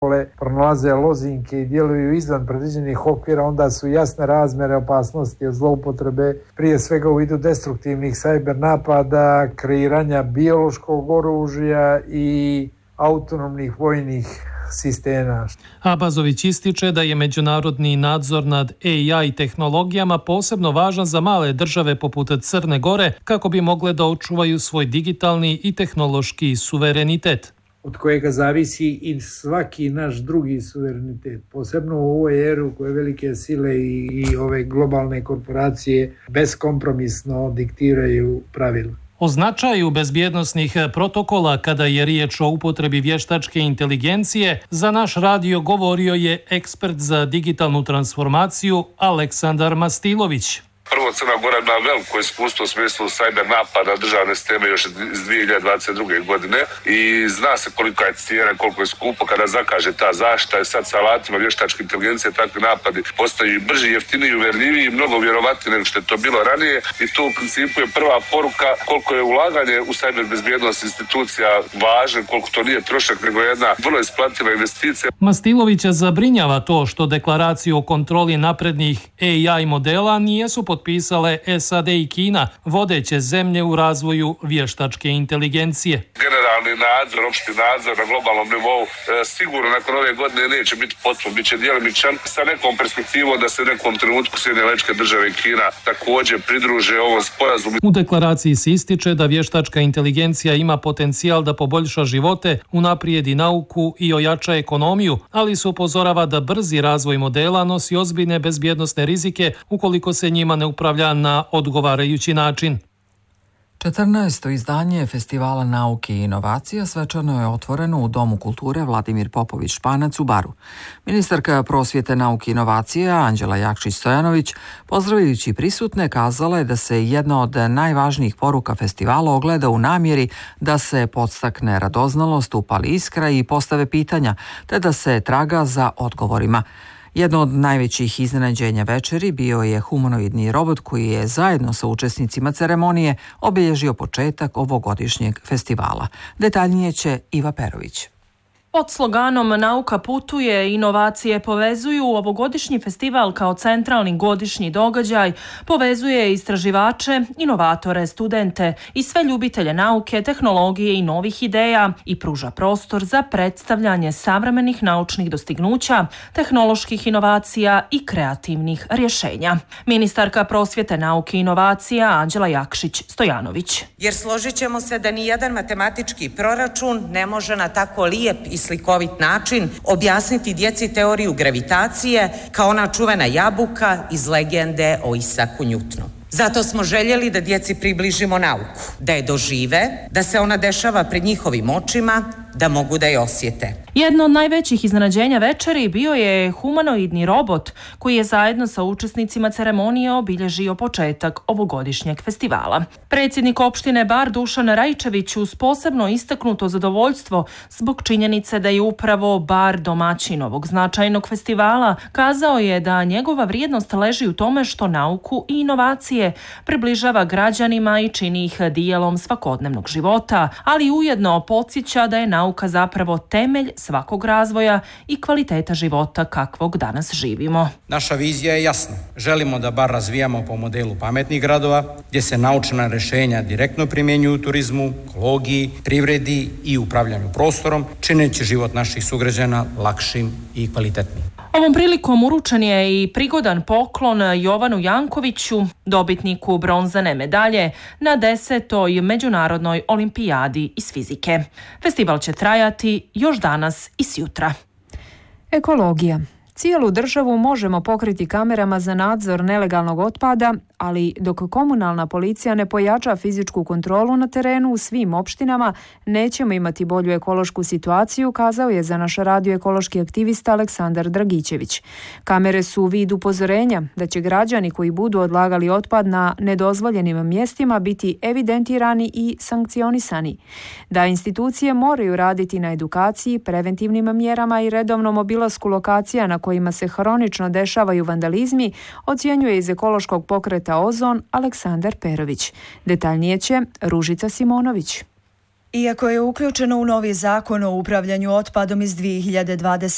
pronalaze lozinke i djeluju izvan predviđenih okvira, onda su jasne razmjere opasnosti od zloupotrebe, prije svega u vidu destruktivnih cyber napada, kreiranja biološkog oružja i autonomnih vojnih sistema. Abazović ističe da je međunarodni nadzor nad AI tehnologijama posebno važan za male države poput Crne Gore kako bi mogle da očuvaju svoj digitalni i tehnološki suverenitet. Od kojega zavisi i svaki naš drugi suverenitet, posebno u ovoj eri u kojoj velike sile i ove globalne korporacije beskompromisno diktiraju pravila. O značaju bezbjednosnih protokola kada je riječ o upotrebi vještačke inteligencije, za naš radio govorio je ekspert za digitalnu transformaciju Aleksandar Mastilović. Prvo, Crna Gora ima veliko iskustvo u smislu cyber napada državne sisteme još iz 2022. godine i zna se kolika je cijena, koliko je skupo kada zakaže ta zaštita. I sad sa alatima vještačke inteligencije takvi napadi postaju brži, jeftiniji, uvjerljiviji i mnogo vjerovatniji nego što je to bilo ranije. I tu u principu je prva poruka koliko je ulaganje u cyber bezbjednost institucija važno, koliko to nije trošak nego jedna vrlo isplativa investicija. Mastilovića zabrinjava to što deklaraciju o kontroli naprednih AI modela nijesu potpisale SAD i Kina, vodeće zemlje u razvoju vještačke inteligencije. Generalni nadzor, opšti nadzor na globalnom nivou sigurno nakon ove godine neće biti potpun, bit će djelimičan sa nekom perspektivom da se u nekom trenutku Sjedinjene Američke Države i Kina također pridruže ovom sporazumu. U deklaraciji se ističe da vještačka inteligencija ima potencijal da poboljša živote, unaprijedi nauku i ojača ekonomiju, ali se upozorava da brzi razvoj modela nosi ozbiljne bezbjednosne rizike ukoliko se njima ne upravlja na odgovarajući način. 14. izdanje Festivala nauke i inovacija svečano je otvoreno u Domu kulture Vladimir Popović Španac u Baru. Ministarka prosvjete, nauke i inovacija Anđela Jakšić-Stojanović, pozdravljajući prisutne, kazala je da se jedna od najvažnijih poruka festivala ogleda u namjeri da se podstakne radoznalost, upali iskra i postave pitanja, te da se traga za odgovorima. Jedno od najvećih iznenađenja večeri bio je humanoidni robot koji je zajedno sa učesnicima ceremonije obilježio početak ovogodišnjeg festivala. Detaljnije će Iva Perović. Pod sloganom Nauka putuje, inovacije povezuju, ovogodišnji festival kao centralni godišnji događaj povezuje istraživače, inovatore, studente i sve ljubitelje nauke, tehnologije i novih ideja i pruža prostor za predstavljanje savremenih naučnih dostignuća, tehnoloških inovacija i kreativnih rješenja. Ministarka prosvjete, nauke i inovacija Anđela Jakšić-Stojanović. Jer složit ćemo se da nijedan matematički proračun ne može na tako lijep i slikovit način objasniti djeci teoriju gravitacije kao ona čuvena jabuka iz legende o Isaku Njutnu. Zato smo željeli da djeci približimo nauku, da je dožive, da se ona dešava pred njihovim očima, da mogu da je osjete. Jedno od najvećih iznenađenja večeri bio je humanoidni robot koji je zajedno sa učesnicima ceremonije obilježio početak ovogodišnjeg festivala. Predsjednik opštine Bar Dušan Rajčević uz posebno istaknuto zadovoljstvo zbog činjenice da je upravo Bar domaćin ovog značajnog festivala kazao je da njegova vrijednost leži u tome što nauku i inovacije približava građanima i čini ih dijelom svakodnevnog života, ali ujedno podsjeća da je nauka zapravo temelj svakog razvoja i kvaliteta života kakvog danas živimo. Naša vizija je jasna. Želimo da Bar razvijamo po modelu pametnih gradova, gdje se naučna rješenja direktno primjenjuju u turizmu, ekologiji, privredi i upravljanju prostorom, čineći život naših sugrađana lakšim i kvalitetnim. Ovom prilikom uručen je i prigodan poklon Jovanu Jankoviću, dobitniku bronzane medalje na 10. Međunarodnoj olimpijadi iz fizike. Festival će trajati još danas i sjutra. Ekologija. Cijelu državu možemo pokriti kamerama za nadzor nelegalnog otpada, ali dok komunalna policija ne pojača fizičku kontrolu na terenu u svim opštinama, nećemo imati bolju ekološku situaciju, kazao je za naš radio ekološki aktivista Aleksandar Dragićević. Kamere su vid upozorenja da će građani koji budu odlagali otpad na nedozvoljenim mjestima biti evidentirani i sankcionisani. Da institucije moraju raditi na edukaciji, preventivnim mjerama i redovnom obilasku lokacija na kojima se hronično dešavaju vandalizmi, ocjenjuje iz ekološkog pokreta Ozon Aleksandar Perović. Detaljnije će Ružica Simonović. Iako je uključeno u novi zakon o upravljanju otpadom iz 2020.